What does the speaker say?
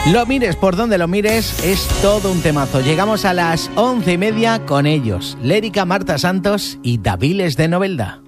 Lo mires por donde lo mires, es todo un temazo. Llegamos a las 11:30 con ellos, Lérica, Marta Santos y Daviles de Novelda.